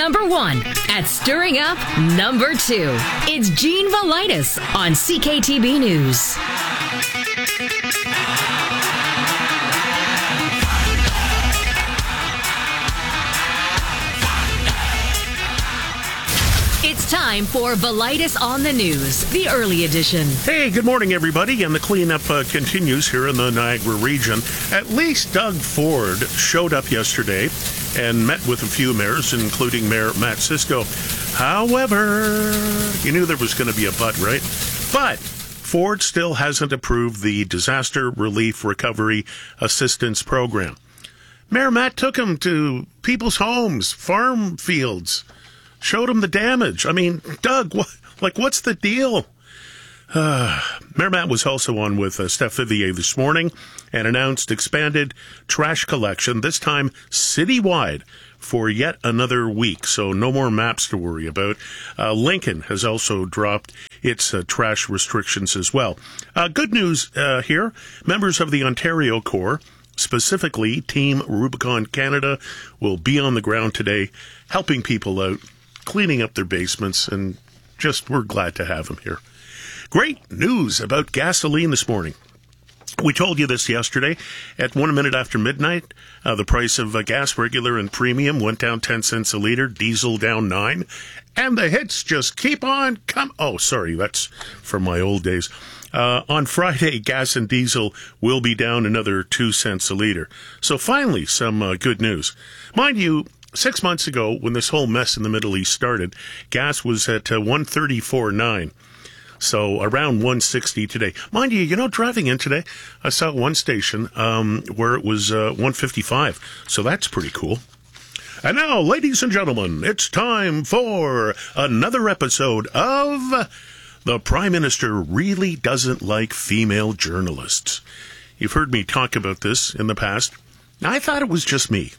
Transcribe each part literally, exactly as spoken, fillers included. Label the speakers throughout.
Speaker 1: number one at stirring up number two. It's Gene Velitis on C K T B News. It's time for Velitis on the News, the early edition.
Speaker 2: Hey, good morning, everybody. And the cleanup uh, continues here in the Niagara region. At least Doug Ford showed up yesterday and met with a few mayors, including Mayor Matt Cisco. However, you knew there was going to be a but, right? But Ford still hasn't approved the Disaster Relief Recovery Assistance Program. Mayor Matt took him to people's homes, farm fields, showed him the damage. I mean, Doug, what, like, what's the deal? Uh, Mayor Matt was also on with uh, Steph Vivier this morning and announced expanded trash collection, this time citywide, for yet another week. So no more maps to worry about. Uh, Lincoln has also dropped its uh, trash restrictions as well. Uh, good news uh, here. Members of the Ontario Corps, specifically Team Rubicon Canada, will be on the ground today helping people out, cleaning up their basements, and just we're glad to have them here. Great news about gasoline this morning. We told you this yesterday. At one minute after midnight, uh, the price of uh, gas, regular and premium, went down ten cents a liter, diesel down nine, and the hits just keep on come. Oh, sorry, that's from my old days. Uh, on Friday, gas and diesel will be down another two cents a liter. So finally, some uh, good news. Mind you, Six months ago, when this whole mess in the Middle East started, gas was at uh, one thirty-four point nine. So around one sixty today. Mind you, you know, driving in today, I saw one station um, where it was uh, one fifty-five. So that's pretty cool. And now, ladies and gentlemen, it's time for another episode of The Prime Minister Really Doesn't Like Female Journalists. You've heard me talk about this in the past. I thought it was just me.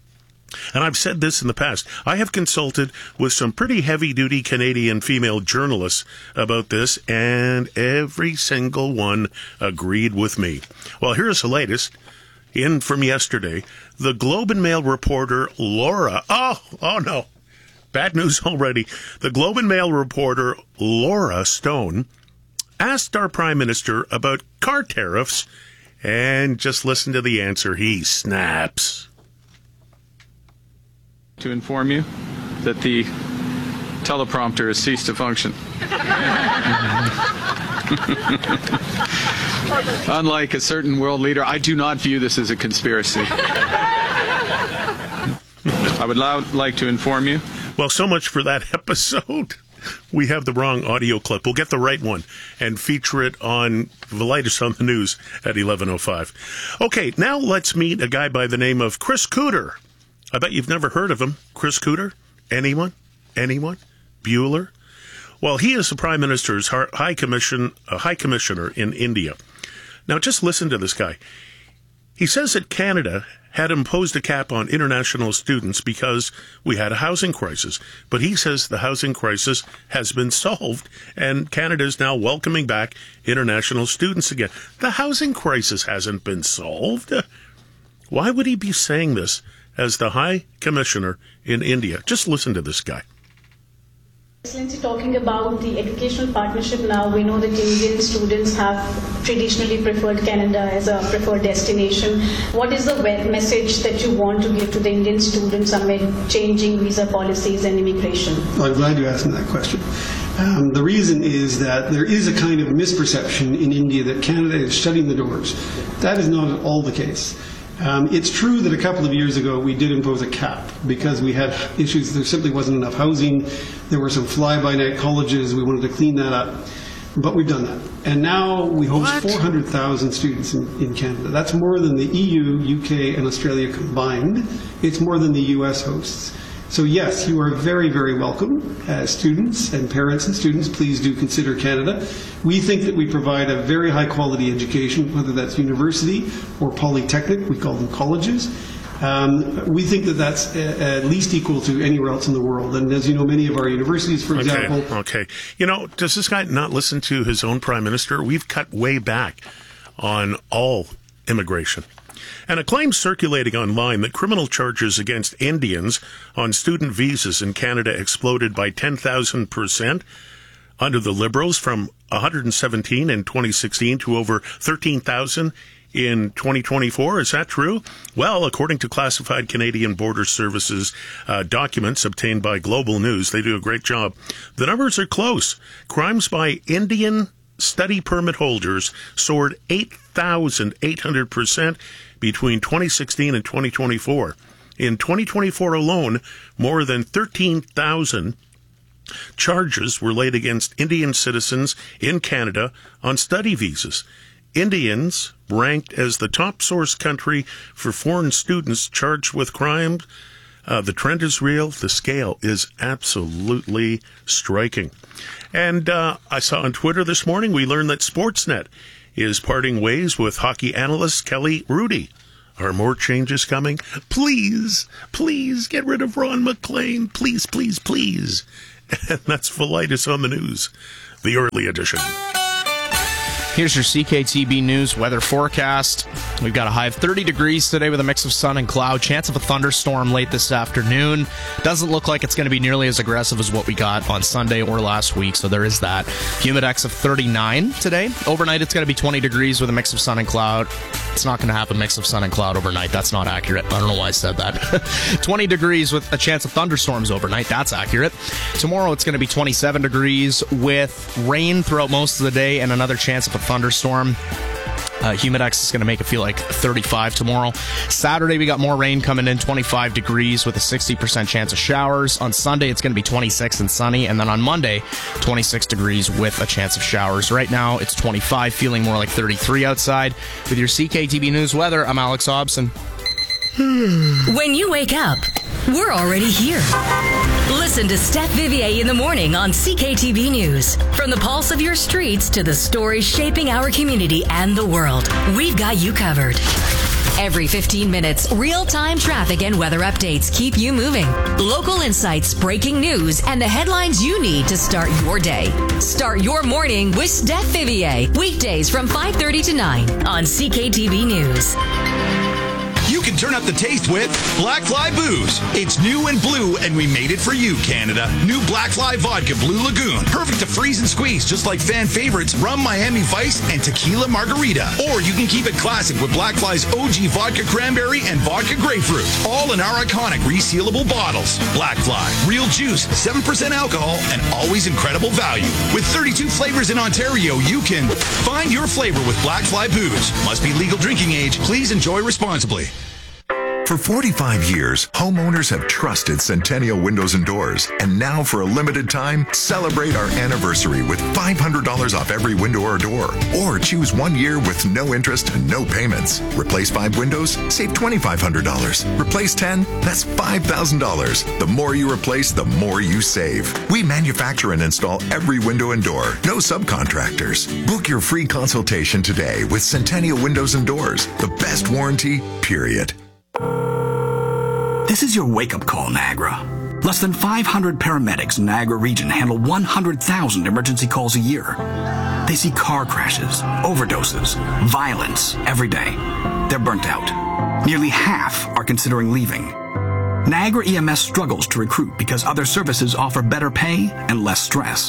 Speaker 2: And I've said this in the past. I have consulted with some pretty heavy-duty Canadian female journalists about this, and every single one agreed with me. Well, here's the latest. In from yesterday, the Globe and Mail reporter Laura... Oh, oh no. Bad news already. The Globe and Mail reporter Laura Stone asked our Prime Minister about car tariffs, and just listen to the answer. He snaps.
Speaker 3: To inform you that the teleprompter has ceased to function. Unlike a certain world leader, I do not view this as a conspiracy. I would loud like to inform you.
Speaker 2: Well, so much for that episode. We have the wrong audio clip. We'll get the right one and feature it on Velitis on the News at eleven oh five. Okay, now let's meet a guy by the name of Chris Cooter. I bet you've never heard of him. Chris Cooter? Anyone? Anyone? Bueller? Well, he is the Prime Minister's High Commission, uh, High Commissioner in India. Now, just listen to this guy. He says that Canada had imposed a cap on international students because we had a housing crisis. But he says the housing crisis has been solved, and Canada is now welcoming back international students again. The housing crisis hasn't been solved. Why would he be saying this as the High Commissioner in India? Just listen to this guy.
Speaker 4: Excellency, talking about the educational partnership now, we know that Indian students have traditionally preferred Canada as a preferred destination. What is the message that you want to give to the Indian students amid changing visa policies and immigration?
Speaker 5: Well, I'm glad you asked me that question. Um, the reason is that there is a kind of misperception in India that Canada is shutting the doors. That is not at all the case. Um, it's true that a couple of years ago we did impose a cap because we had issues. There simply wasn't enough housing. There were some fly-by-night colleges. We wanted to clean that up. But we've done that. And now we host what? four hundred thousand students in, in Canada. That's more than the E U, U K, and Australia combined. It's more than the U S hosts. So yes, you are very, very welcome as students and parents and students. Please do consider Canada. We think that we provide a very high quality education, whether that's university or polytechnic, we call them colleges. Um, we think that that's a, at least equal to anywhere else in the world. And as you know, many of our universities, for
Speaker 2: okay,
Speaker 5: example...
Speaker 2: Okay, you know, does this guy not listen to his own Prime Minister? We've cut way back on all immigration. And a claim circulating online that criminal charges against Indians on student visas in Canada exploded by ten thousand percent under the Liberals, from one hundred seventeen in twenty sixteen to over thirteen thousand in twenty twenty-four. Is that true? Well, according to classified Canadian Border Services uh, documents obtained by Global News, they do a great job. The numbers are close. Crimes by Indian study permit holders soared eight thousand eight hundred percent between twenty sixteen and twenty twenty-four. In twenty twenty-four alone, more than thirteen thousand charges were laid against Indian citizens in Canada on study visas. Indians ranked as the top source country for foreign students charged with crimes. Uh, the trend is real. The scale is absolutely striking. And uh, I saw on Twitter this morning, we learned that Sportsnet is parting ways with hockey analyst Kelly Rudy. Are more changes coming? Please, please get rid of Ron McLean. Please, please, please. And that's Velitis on the news, the early edition.
Speaker 6: Here's your C K T B News weather forecast. We've got a high of thirty degrees today with a mix of sun and cloud. Chance of a thunderstorm late this afternoon. Doesn't look like it's going to be nearly as aggressive as what we got on Sunday or last week, so there is that. Humidex of thirty-nine today. Overnight, it's going to be twenty degrees with a mix of sun and cloud. It's not going to have a mix of sun and cloud overnight. That's not accurate. I don't know why I said that. twenty degrees with a chance of thunderstorms overnight. That's accurate. Tomorrow, it's going to be twenty-seven degrees with rain throughout most of the day and another chance of a thunderstorm. Uh, Humidex is going to make it feel like thirty-five tomorrow. Saturday, we got more rain coming in, twenty-five degrees with a sixty percent chance of showers. On Sunday, it's going to be twenty-six and sunny. And then on Monday, twenty-six degrees with a chance of showers. Right now, it's twenty-five, feeling more like thirty-three outside. With your C K T B News weather, I'm Alex Hobson.
Speaker 1: When you wake up, we're already here. Listen to Steph Vivier in the morning on C K T B News. From the pulse of your streets to the stories shaping our community and the world, we've got you covered. Every fifteen minutes, real-time traffic and weather updates keep you moving. Local insights, breaking news, and the headlines you need to start your day. Start your morning with Steph Vivier. Weekdays from five thirty to nine on C K T B News.
Speaker 7: You can turn up the taste with Black Fly Booze. It's new and blue, and we made it for you, Canada. New Black Fly Vodka Blue Lagoon. Perfect to freeze and squeeze, just like fan favorites Rum Miami Vice and Tequila Margarita. Or you can keep it classic with Black Fly's O G Vodka Cranberry and Vodka Grapefruit. All in our iconic resealable bottles. Black Fly. Real juice, seven percent alcohol, and always incredible value. With thirty-two flavors in Ontario, you can find your flavor with Black Fly Booze. Must be legal drinking age. Please enjoy responsibly.
Speaker 8: For forty-five years, homeowners have trusted Centennial Windows and Doors. And now, for a limited time, celebrate our anniversary with five hundred dollars off every window or door. Or choose one year with no interest and no payments. Replace five windows? Save two thousand five hundred dollars. Replace ten? That's five thousand dollars. The more you replace, the more you save. We manufacture and install every window and door. No subcontractors. Book your free consultation today with Centennial Windows and Doors. The best warranty, period.
Speaker 9: This is your wake-up call, Niagara. Less than five hundred paramedics in Niagara region handle one hundred thousand emergency calls a year. They see car crashes, overdoses, violence every day. They're burnt out. Nearly half are considering leaving. Niagara E M S struggles to recruit because other services offer better pay and less stress.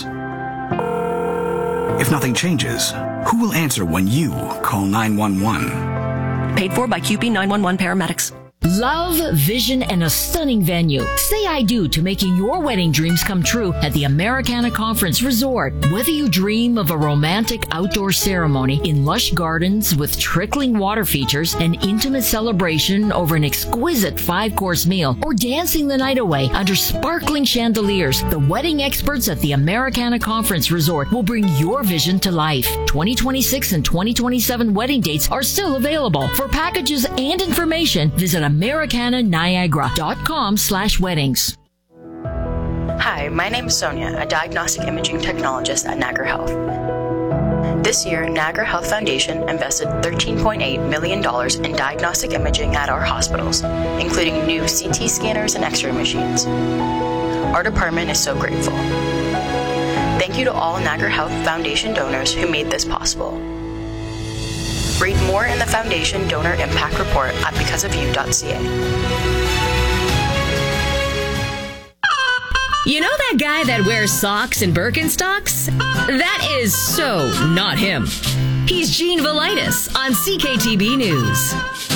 Speaker 9: If nothing changes, who will answer when you call nine one one?
Speaker 10: Paid for by Q P nine one one paramedics.
Speaker 11: Love, vision, and a stunning venue. Say I do to making your wedding dreams come true at the Americana Conference Resort. Whether you dream of a romantic outdoor ceremony in lush gardens with trickling water features, an intimate celebration over an exquisite five-course meal, or dancing the night away under sparkling chandeliers, the wedding experts at the Americana Conference Resort will bring your vision to life. twenty twenty-six and twenty twenty-seven wedding dates are still available. For packages and information, visit Americana Niagara dot com slash weddings.
Speaker 12: Hi, my name is Sonia, a diagnostic imaging technologist at Niagara Health. This year, Niagara Health Foundation invested thirteen point eight million dollars in diagnostic imaging at our hospitals, including new C T scanners and X-ray machines. Our department is so grateful. Thank you to all Niagara Health Foundation donors who made this possible. Read more in the Foundation Donor Impact Report at because of you dot c a.
Speaker 1: You know that guy that wears socks and Birkenstocks? That is so not him. He's Gene Velitis on C K T B News.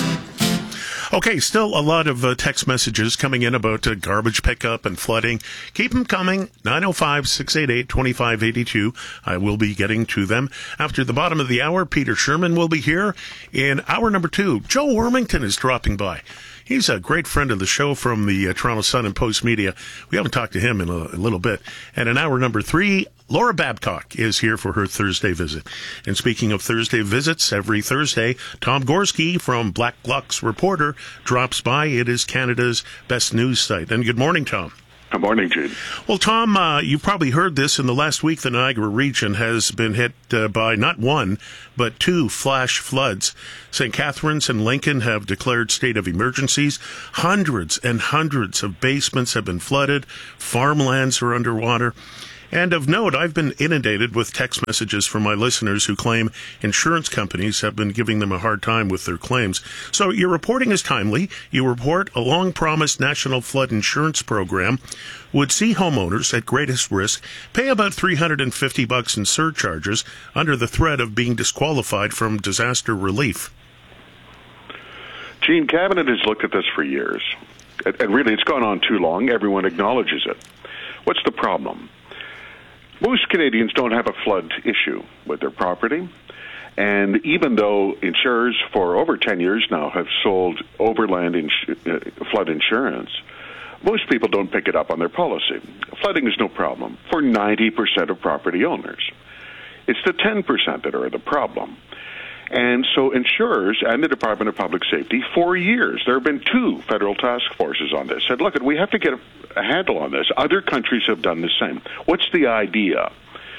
Speaker 2: Okay, still a lot of uh, text messages coming in about uh, garbage pickup and flooding. Keep them coming. nine oh five, six eight eight, two five eight two. I will be getting to them. After the bottom of the hour, Peter Sherman will be here. In hour number two, Joe Wormington is dropping by. He's a great friend of the show from the uh, Toronto Sun and Post Media. We haven't talked to him in a, a little bit. And in hour number three, Laura Babcock is here for her Thursday visit. And speaking of Thursday visits, every Thursday, Tom Gorski from Black Lux Reporter drops by. It is Canada's best news site. And good morning, Tom.
Speaker 13: Good morning, Gene.
Speaker 2: Well, Tom, uh, you've probably heard this. In the last week, the Niagara region has been hit uh, by not one, but two flash floods. Saint Catharines and Lincoln have declared state of emergencies. Hundreds and hundreds of basements have been flooded. Farmlands are underwater. And of note, I've been inundated with text messages from my listeners who claim insurance companies have been giving them a hard time with their claims. So your reporting is timely. You report a long-promised national flood insurance program would see homeowners at greatest risk pay about three hundred fifty bucks in surcharges under the threat of being disqualified from disaster relief.
Speaker 13: Gene, Cabinet has looked at this for years. And really, it's gone on too long. Everyone acknowledges it. What's the problem? Most Canadians don't have a flood issue with their property, and even though insurers for over ten years now have sold overland ins- uh, flood insurance, most people don't pick it up on their policy. Flooding is no problem for ninety percent of property owners. It's the ten percent that are the problem. And so insurers and the Department of Public Safety, for years, there have been two federal task forces on this, said, look, we have to get a, a handle on this. Other countries have done the same. What's the idea?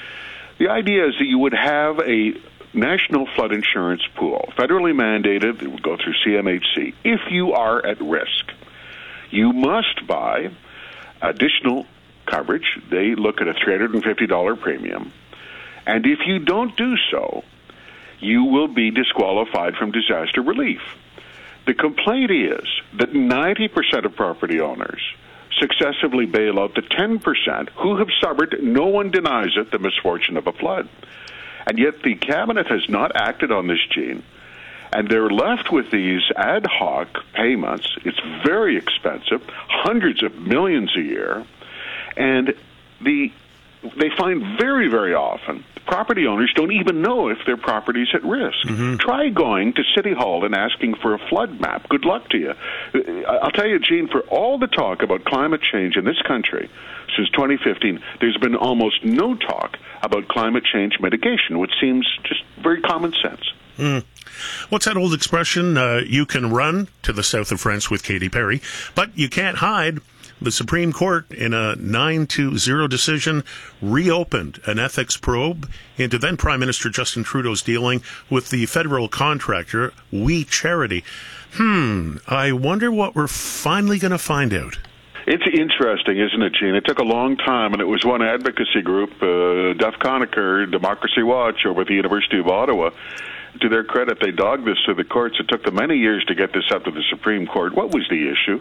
Speaker 13: The idea is that you would have a national flood insurance pool, federally mandated, it would go through C M H C. If you are at risk, you must buy additional coverage. They look at a three hundred fifty dollars premium. And if you don't do so, you will be disqualified from disaster relief. The complaint is that ninety percent of property owners successively bail out the ten percent who have suffered, no one denies it, the misfortune of a flood. And yet the Cabinet has not acted on this, Gene, and they're left with these ad hoc payments. It's very expensive, hundreds of millions a year, and the they find very, very often property owners don't even know if their property is at risk. Mm-hmm. Try going to City Hall and asking for a flood map. Good luck to you. I'll tell you, Gene, for all the talk about climate change in this country since twenty fifteen, there's been almost no talk about climate change mitigation, which seems just very common sense.
Speaker 2: Mm. What's that old expression? Uh, you can run to the south of France with Katy Perry, but you can't hide. The Supreme Court, in a nine to zero decision, reopened an ethics probe into then Prime Minister Justin Trudeau's dealing with the federal contractor, We Charity. Hmm, I wonder what we're finally going to find out.
Speaker 13: It's interesting, isn't it, Gene? It took a long time, and it was one advocacy group, uh, Duff Conacher, Democracy Watch, over at the University of Ottawa. To their credit, they dogged this to the courts. It took them many years to get this up to the Supreme Court. What was the issue?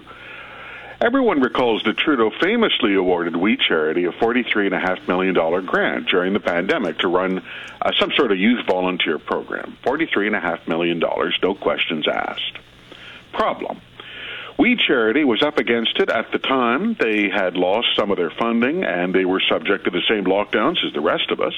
Speaker 13: Everyone recalls that Trudeau famously awarded We Charity a forty-three point five million dollars grant during the pandemic to run uh, some sort of youth volunteer program. forty-three point five million dollars, no questions asked. Problem. We Charity was up against it at the time. They had lost some of their funding, and they were subject to the same lockdowns as the rest of us.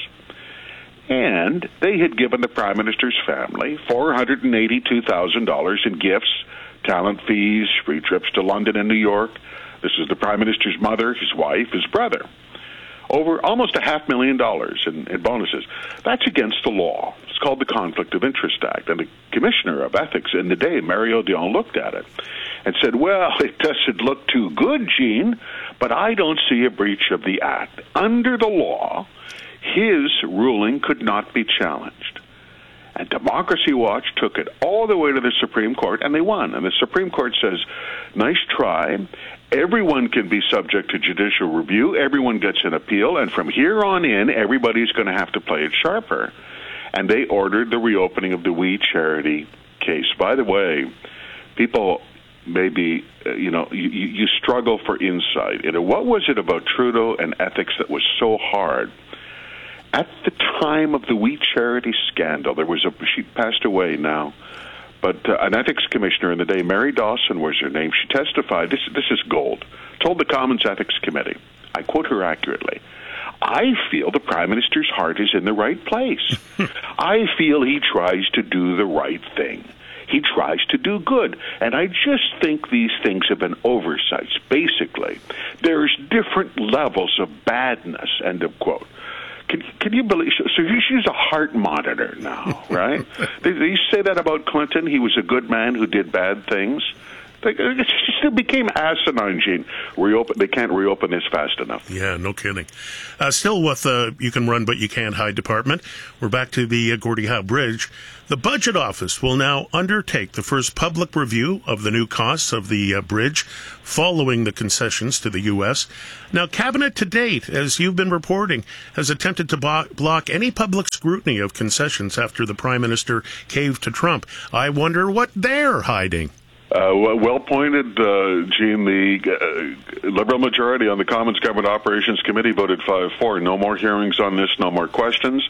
Speaker 13: And they had given the Prime Minister's family four hundred eighty-two thousand dollars in gifts, talent fees, free trips to London and New York. This is the Prime Minister's mother, his wife, his brother. Over almost a half million dollars in, in bonuses. That's against the law. It's called the Conflict of Interest Act. And the Commissioner of Ethics in the day, Mario Dion, looked at it and said, well, it doesn't look too good, Gene, but I don't see a breach of the Act. Under the law, his ruling could not be challenged. And Democracy Watch took it all the way to the Supreme Court, and they won. And the Supreme Court says, nice try. Everyone can be subject to judicial review. Everyone gets an appeal. And from here on in, everybody's going to have to play it sharper. and they ordered the reopening of the We Charity case. By the way, people maybe, uh, you know, you, you struggle for insight. You know, what was it about Trudeau and ethics that was so hard? At the time of the We Charity scandal, there was a, she passed away now, but uh, an ethics commissioner in the day, Mary Dawson was her name, she testified, this, this is gold, told the Commons Ethics Committee, I quote her accurately, I feel the Prime Minister's heart is in the right place. I feel he tries to do the right thing. He tries to do good. And I just think these things have been oversights. Basically, there's different levels of badness, end of quote. Can, can you believe? So she's a heart monitor now, right? they, they used to say that about Clinton. He was a good man who did bad things. It just became asinine, Gene. Reopen, they can't reopen this fast enough.
Speaker 2: Yeah, no kidding. Uh, still with uh, You Can Run But You Can't Hide department, we're back to the uh, Gordie Howe Bridge. The Budget Office will now undertake the first public review of the new costs of the uh, bridge following the concessions to the U S. Now, Cabinet to date, as you've been reporting, has attempted to bo- block any public scrutiny of concessions after the Prime Minister caved to Trump. I wonder what they're hiding.
Speaker 13: Uh, well pointed, uh, Gene. The uh, Liberal majority on the Commons Government Operations Committee voted five four. No more hearings on this, no more questions.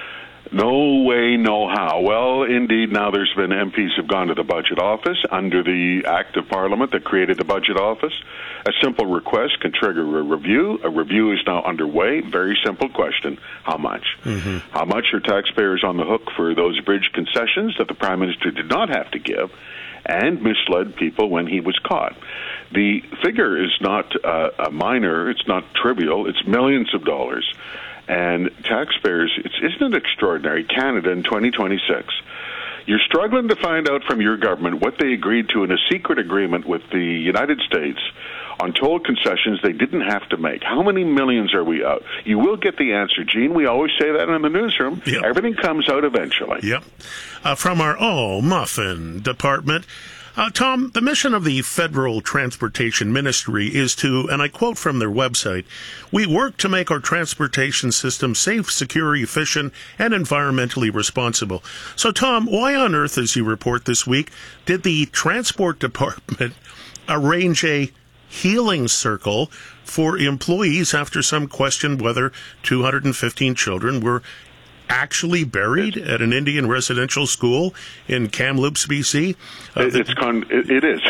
Speaker 13: No way, no how. Well, indeed, now there's been M Ps have gone to the Budget Office under the Act of Parliament that created the Budget Office. A simple request can trigger a review. A review is now underway. Very simple question. How much? Mm-hmm. How much are taxpayers on the hook for those bridge concessions that the Prime Minister did not have to give and misled people when he was caught? The figure is not uh, a minor. It's not trivial. It's millions of dollars. And taxpayers, it's, isn't it extraordinary? Canada in twenty twenty-six, you're struggling to find out from your government what they agreed to in a secret agreement with the United States on toll concessions they didn't have to make. How many millions are we out? You will get the answer, Gene. We always say that in the newsroom. Yep. Everything comes out eventually.
Speaker 2: Yep. Uh, from our Oh Muffin department, Uh, Tom, the mission of the Federal Transportation Ministry is to, and I quote from their website, we work to make our transportation system safe, secure, efficient, and environmentally responsible. So, Tom, why on earth, as you report this week, did the Transport Department arrange a healing circle for employees after some questioned whether two hundred fifteen children were actually buried at an Indian residential school in Kamloops, B C? Uh,
Speaker 13: it, it's con- it, it is.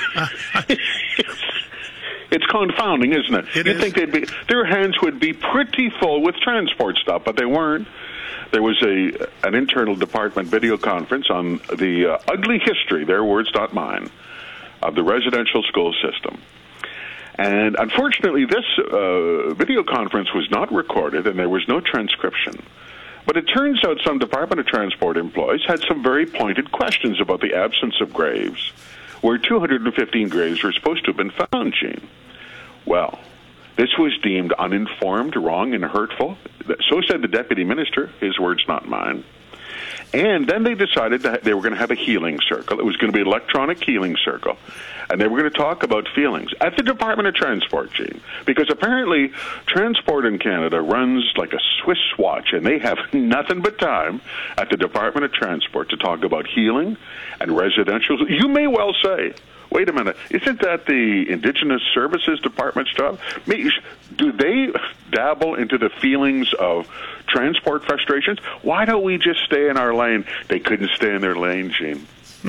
Speaker 13: It's confounding, isn't it?
Speaker 2: it
Speaker 13: You'd
Speaker 2: is.
Speaker 13: think they'd be, their hands would be pretty full with transport stuff, but they weren't. There was a an internal department video conference on the uh, ugly history, their words, not mine, of the residential school system. And unfortunately, this uh, video conference was not recorded, and there was no transcription. But it turns out some Department of Transport employees had some very pointed questions about the absence of graves, where two hundred fifteen graves were supposed to have been found, Gene. Well, this was deemed uninformed, wrong, and hurtful. So said the Deputy Minister, his words, not mine. And then they decided that they were going to have a healing circle. It was going to be an electronic healing circle. And they were going to talk about feelings at the Department of Transport, Gene. Because apparently transport in Canada runs like a Swiss watch, and they have nothing but time at the Department of Transport to talk about healing and residential. You may well say, wait a minute, isn't that the Indigenous Services Department's job? Do they dabble into the feelings of transport frustrations? Why don't we just stay in our lane? They couldn't stay in their lane, Gene.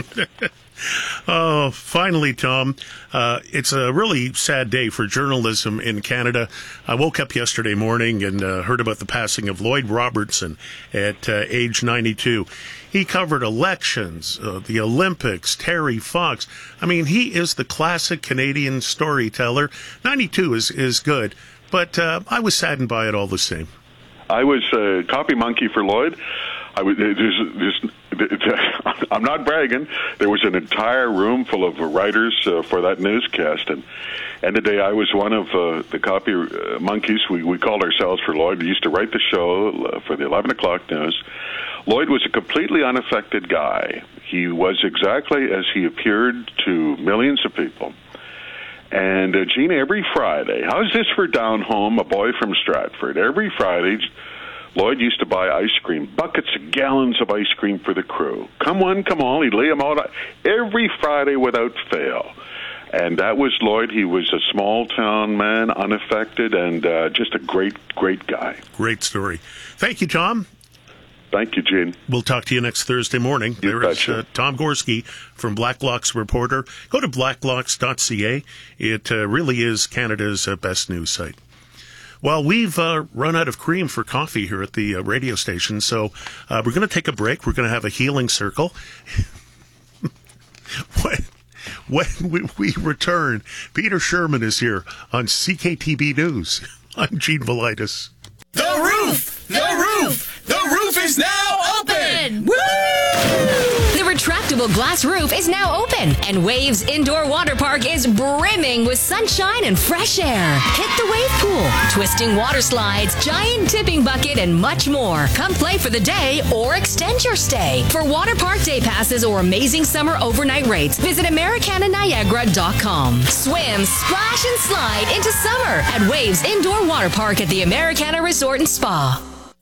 Speaker 2: Oh, finally, Tom, uh, it's a really sad day for journalism in Canada. I woke up yesterday morning and uh, heard about the passing of Lloyd Robertson at uh, age ninety-two. He covered elections, uh, the Olympics, Terry Fox. I mean, he is the classic Canadian storyteller. ninety-two is, is good, but uh, I was saddened by it all the same.
Speaker 13: I was a copy monkey for Lloyd. I was, there's, there's, I'm not bragging. There was an entire room full of writers uh, for that newscast, and and the day I was one of uh, the copy uh, monkeys. We we called ourselves for Lloyd. We used to write the show uh, for the eleven o'clock news. Lloyd was a completely unaffected guy. He was exactly as he appeared to millions of people. And uh, Gene, every Friday, how's this for down home, a boy from Stratford? Every Friday, Lloyd used to buy ice cream, buckets of gallons of ice cream for the crew. Come one, come all. He'd lay them out every Friday without fail. And that was Lloyd. He was a small-town man, unaffected, and uh, just a great, great guy.
Speaker 2: Great story. Thank you, Tom.
Speaker 13: Thank you, Gene.
Speaker 2: We'll talk to you next Thursday morning.
Speaker 13: You
Speaker 2: there is
Speaker 13: betcha.
Speaker 2: uh, Tom Gorski from Blacklocks Reporter. Go to blacklocks dot c a. It uh, really is Canada's uh, best news site. Well, we've uh, run out of cream for coffee here at the uh, radio station, so uh, we're going to take a break. We're going to have a healing circle. when, when we, we return, Peter Sherman is here on C K T B News. I'm Gene Velitis.
Speaker 14: The roof! The roof! The roof is now open! Woo!
Speaker 1: The retractable glass roof is now open, and Waves Indoor Water Park is brimming with sunshine and fresh air. Hit the wave pool, twisting water slides, giant tipping bucket, and much more. Come play for the day or extend your stay. For water park day passes or amazing summer overnight rates, visit Americana Niagara dot com. Swim, splash, and slide into summer at Waves Indoor Water Park at the Americana Resort and Spa.